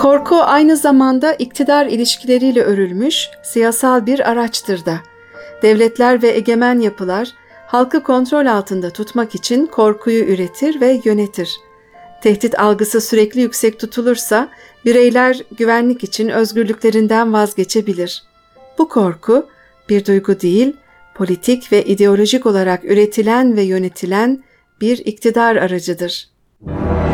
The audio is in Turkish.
Korku aynı zamanda iktidar ilişkileriyle örülmüş siyasal bir araçtır da. Devletler ve egemen yapılar halkı kontrol altında tutmak için korkuyu üretir ve yönetir. Tehdit algısı sürekli yüksek tutulursa bireyler güvenlik için özgürlüklerinden vazgeçebilir. Bu korku bir duygu değil, politik ve ideolojik olarak üretilen ve yönetilen bir iktidar aracıdır.